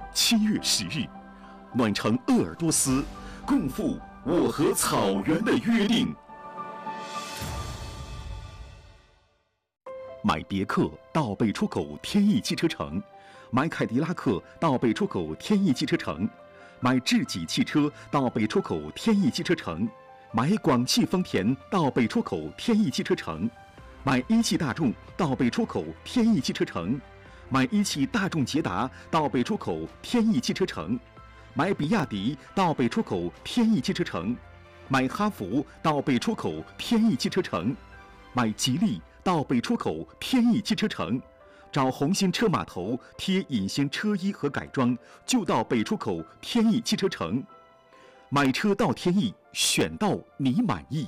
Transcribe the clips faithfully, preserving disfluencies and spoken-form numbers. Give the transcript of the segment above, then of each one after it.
七月十日，暖城鄂尔多斯，共赴我和草原的约定。买别克到北出口天翼汽车城，买凯迪拉克到北出口天翼汽车城，买智己汽车到北出口天翼汽车城，买广汽丰田到北出口天翼汽车城，买一汽大众到北出口天翼汽车城，买一汽大众捷达到北出口天翼汽车城，买比亚迪到北出口天翼汽车城，买哈弗到北出口天翼汽车城，买吉利到北出口天翼汽车城，找红星车码头贴隐形车衣和改装，就到北出口天翼汽车城。买车到天翼，选到你满意。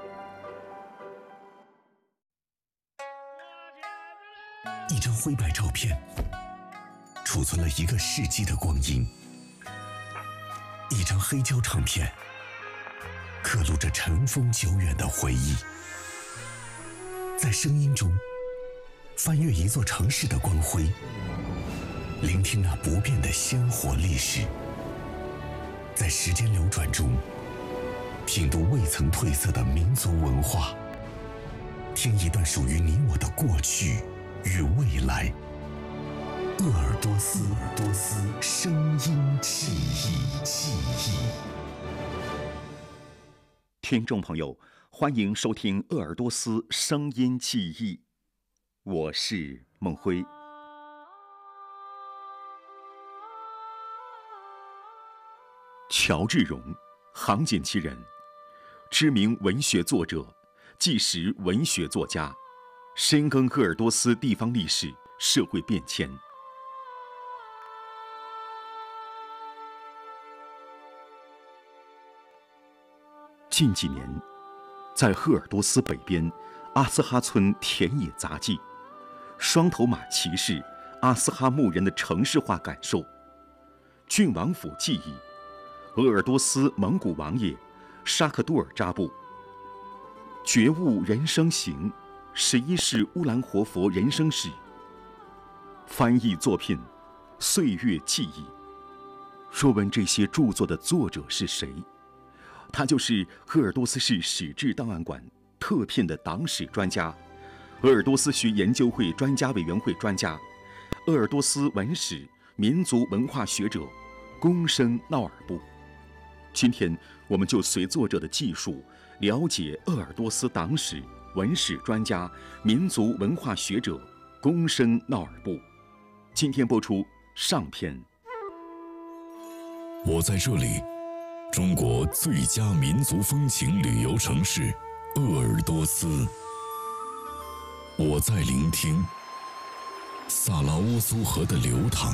一张灰白照片，储存了一个世纪的光阴；一张黑胶唱片，刻录着尘封久远的回忆。在声音中，翻阅一座城市的光辉，聆听那不变的鲜活历史。在时间流转中，品读未曾褪色的民族文化，听一段属于你我的过去与未来。鄂尔多斯，鄂尔多斯声音记忆，记忆。 听众朋友，欢迎收听鄂尔多斯声音记忆，我是孟辉。乔治荣，杭锦旗人，知名文学作者，纪实文学作家，深耕鄂尔多斯地方历史、社会变迁。近几年，在鄂尔多斯北边阿斯哈村田野杂技，双头马骑士阿斯哈牧人的城市化感受，郡王府记忆，鄂尔多斯蒙古王爷沙克杜尔扎布，觉悟人生行，十一世乌兰活佛人生史，翻译作品，岁月记忆。若问这些著作的作者是谁，他就是鄂尔多斯市史志档案馆特聘的党史专家，鄂尔多斯学研究会专家委员会专家，鄂尔多斯文史民族文化学者龚生闹尔布。今天我们就随作者的记述，了解鄂尔多斯党史文史专家民族文化学者龚生闹尔布。今天播出上篇。 我在这里，中国最佳民族风情旅游城市鄂尔多斯。我在聆听萨拉乌苏河的流淌。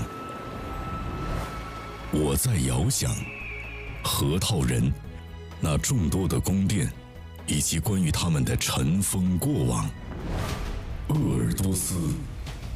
我在遥想河套人那众多的宫殿，以及关于他们的尘封过往。鄂尔多斯